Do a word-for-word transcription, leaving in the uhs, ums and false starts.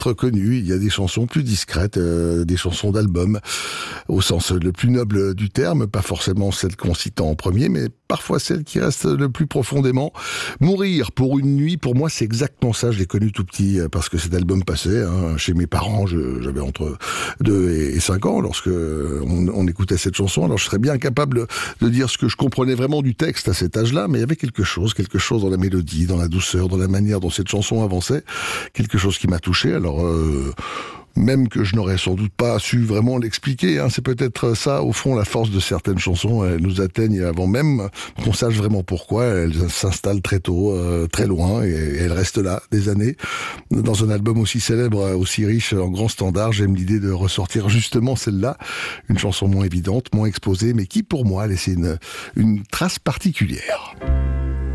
connues, il y a des chansons plus discrètes, euh, des chansons d'album, au sens le plus noble du terme, pas forcément celles qu'on cite en premier, mais parfois celles qui restent le plus profondément. Mourir pour une nuit, pour moi c'est exactement ça, je l'ai connu tout petit, parce que cet album passait, hein, chez mes parents, je, j'avais entre deux et cinq ans, lorsque on, on écoutait cette chanson, alors je serais bien capable de dire ce que je comprenais vraiment du texte à cet âge-là, mais il y avait quelque chose, quelque chose dans la mélodie, dans la douceur, dans la manière dont cette chanson avançait, quelque chose qui m'a touché, alors euh, même que je n'aurais sans doute pas su vraiment l'expliquer, hein, c'est peut-être ça, au fond, la force de certaines chansons, elles nous atteignent avant même qu'on sache vraiment pourquoi, elles s'installent très tôt, euh, très loin, et, et elles restent là, des années. Dans un album aussi célèbre, aussi riche en grands standards, j'aime l'idée de ressortir justement celle-là, une chanson moins évidente, moins exposée, mais qui pour moi a laissé une, une trace particulière.